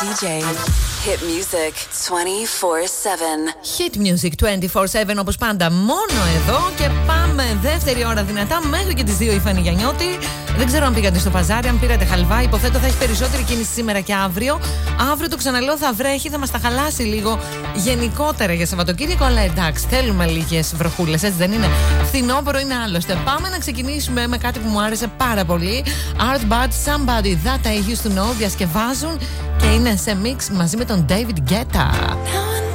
DJ. Hit music 24/7. Hit music 24/7 όπως πάντα μόνο εδώ. Και πάμε δεύτερη ώρα δυνατά μέχρι και τις 2 η Φανή Γιαννιώτη. Δεν ξέρω αν πήγατε στο παζάρι, αν πήρατε χαλβά. Υποθέτω θα έχει περισσότερη κίνηση σήμερα και αύριο. Αύριο το ξαναλέω θα βρέχει, θα μας τα χαλάσει λίγο γενικότερα για Σαββατοκύριακο. Αλλά εντάξει, θέλουμε λίγες βροχούλες, έτσι δεν είναι? Φθινόπωρο είναι άλλωστε. Πάμε να ξεκινήσουμε με κάτι που μου άρεσε πάρα πολύ. Art Bad, Somebody That I Used to Know. Διασκευάζουν και είναι σε mix μαζί με τον David Guetta.